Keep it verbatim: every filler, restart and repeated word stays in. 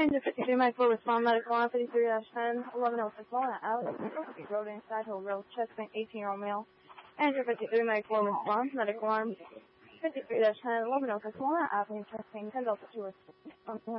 Engine fifty-three, Mike four, respond, medical one, fifty-three dash ten, eleven oh six, Walnut Ave, Road inside Hill Road, Chesapeake, eighteen-year-old male. Engine fifty-three, Mike four, respond, medical one, fifty-three dash ten, eleven oh six, Walnut Avenue, Chesapeake, ten Delta two,